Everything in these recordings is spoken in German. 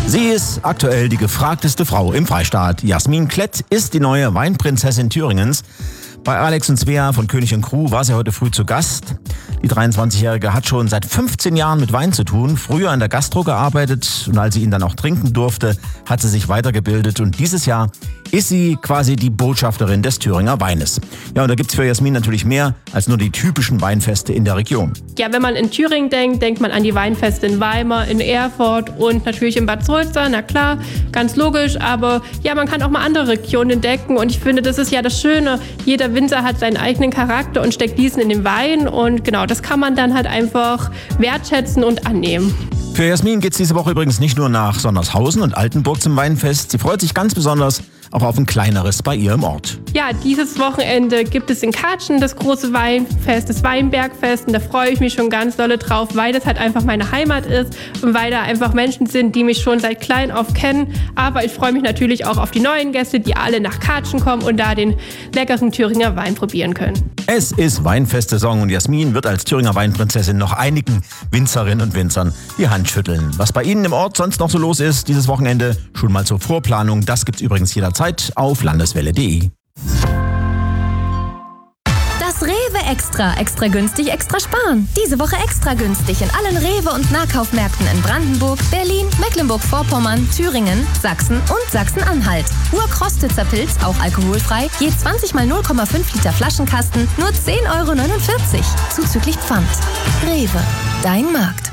Sie ist aktuell die gefragteste Frau im Freistaat. Jasmin Klett ist die neue Weinprinzessin Thüringens. Bei Alex und Svea von König & Crew war sie heute früh zu Gast. Die 23-Jährige hat schon seit 15 Jahren mit Wein zu tun, früher an der Gastro gearbeitet und als sie ihn dann auch trinken durfte, hat sie sich weitergebildet und dieses Jahr ist sie quasi die Botschafterin des Thüringer Weines. Ja, und da gibt's für Jasmin natürlich mehr als nur die typischen Weinfeste in der Region. Ja, wenn man in Thüringen denkt, denkt man an die Weinfeste in Weimar, in Erfurt und natürlich in Bad Sulza, na klar, ganz logisch, aber ja, man kann auch mal andere Regionen entdecken und ich finde, das ist ja das Schöne, jeder Winzer hat seinen eigenen Charakter und steckt diesen in den Wein und genau, das kann man dann halt einfach wertschätzen und annehmen. Für Jasmin geht's diese Woche übrigens nicht nur nach Sondershausen und Altenburg zum Weinfest. Sie freut sich ganz besonders auch auf ein kleineres bei ihr im Ort. Ja, dieses Wochenende gibt es in Katschen das große Weinfest, das Weinbergfest und da freue ich mich schon ganz dolle drauf, weil das halt einfach meine Heimat ist und weil da einfach Menschen sind, die mich schon seit klein auf kennen. Aber ich freue mich natürlich auch auf die neuen Gäste, die alle nach Katschen kommen und da den leckeren Thüringer Wein probieren können. Es ist Weinfestsaison und Jasmin wird als Thüringer Weinprinzessin noch einigen Winzerinnen und Winzern die Hand schütteln. Was bei Ihnen im Ort sonst noch so los ist, dieses Wochenende schon mal zur Vorplanung, das gibt's übrigens jederzeit auf landeswelle.de. Das Rewe Extra. Extra günstig, extra sparen. Diese Woche extra günstig in allen Rewe- und Nahkaufmärkten in Brandenburg, Berlin, Mecklenburg-Vorpommern, Thüringen, Sachsen und Sachsen-Anhalt. Urkrostitzer Pilz, auch alkoholfrei, je 20 mal 0,5 Liter Flaschenkasten, nur 10,49 €. Zuzüglich Pfand. Rewe. Dein Markt.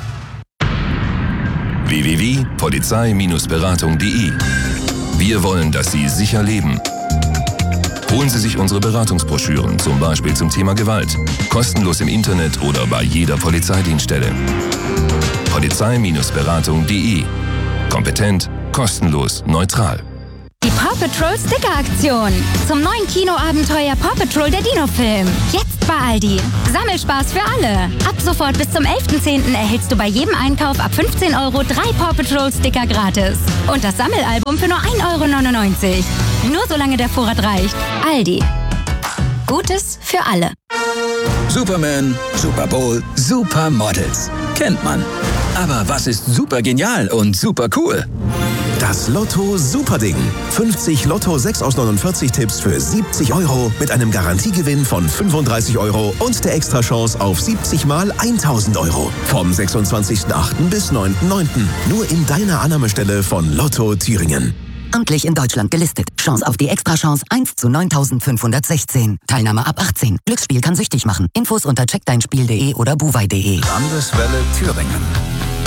www.polizei-beratung.de. Wir wollen, dass Sie sicher leben. Holen Sie sich unsere Beratungsbroschüren, zum Beispiel zum Thema Gewalt. Kostenlos im Internet oder bei jeder Polizeidienststelle. Polizei-beratung.de. Kompetent, kostenlos, neutral. Die Paw Patrol Sticker-Aktion. Zum neuen Kinoabenteuer Paw Patrol der Dino-Film. Jetzt bei Aldi. Sammelspaß für alle. Ab sofort bis zum 11.10. erhältst du bei jedem Einkauf ab 15 € 3 Paw Patrol Sticker gratis. Und das Sammelalbum für nur 1,99 €. Nur solange der Vorrat reicht. Aldi. Gutes für alle. Superman, Super Bowl, Supermodels. Kennt man. Aber was ist super genial und super cool? Das Lotto Superding. 50 Lotto 6 aus 49 Tipps für 70 € mit einem Garantiegewinn von 35 € und der Extrachance auf 70 mal 1.000 €. Vom 26.08. bis 9.09. Nur in deiner Annahmestelle von Lotto Thüringen. Amtlich in Deutschland gelistet. Chance auf die Extrachance 1 zu 9.516. Teilnahme ab 18. Glücksspiel kann süchtig machen. Infos unter checkdeinspiel.de oder buwei.de. Landeswelle Thüringen.